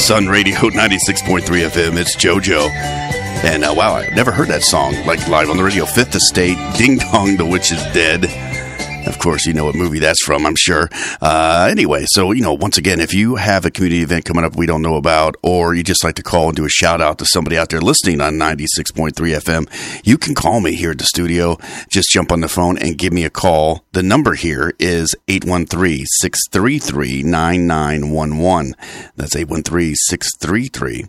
Sun Radio 96.3 FM. It's JoJo. And wow, I never heard that song like live on the radio. Fifth Estate, Ding Dong, the Witch is Dead. Of course, you know what movie that's from, I'm sure. Anyway, so, once again, if you have a community event coming up we don't know about, or you just like to call and do a shout out to somebody out there listening on 96.3 FM, you can call me here at the studio. Just jump on the phone and give me a call. The number here is 813-633-9911. That's 813-633-9911.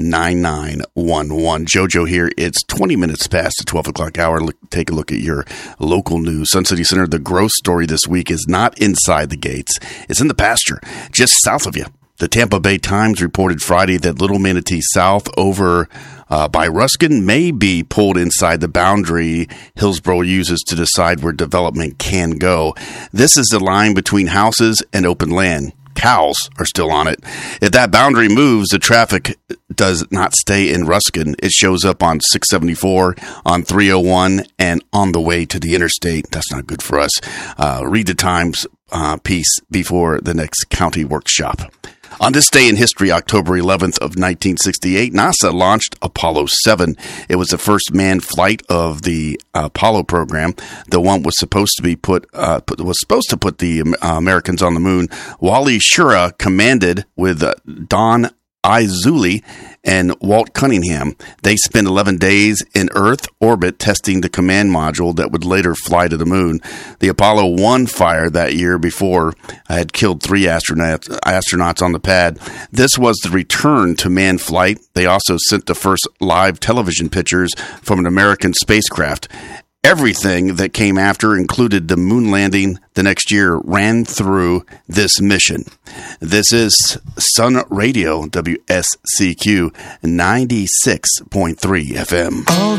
JoJo here. It's 20 minutes past the 12 o'clock hour. Take a look at your local news. Sun City Center, the gross story this week is not inside the gates. It's in the pasture, just south of you. The Tampa Bay Times reported Friday that Little Manatee South over by Ruskin may be pulled inside the boundary Hillsborough uses to decide where development can go. This is the line between houses and open land. Cows are still on it. If that boundary moves, the traffic does not stay in Ruskin. It shows up on 674, on 301, and on the way to the interstate. That's not good for us. Read the Times piece before the next county workshop. On this day in history, October 11th of 1968, NASA launched Apollo 7. It was the first manned flight of the Apollo program. The one was supposed to put the Americans on the moon. Wally Schirra commanded with Don Izuli and Walt Cunningham. They spent 11 days in Earth orbit testing the command module that would later fly to the moon. The Apollo 1 fire that year before had killed 3 astronauts on the pad. This was the return to manned flight. They also sent the first live television pictures from an American spacecraft. Everything that came after, included the moon landing the next year, ran through this mission. This is Sun Radio, WSCQ 96.3 FM. All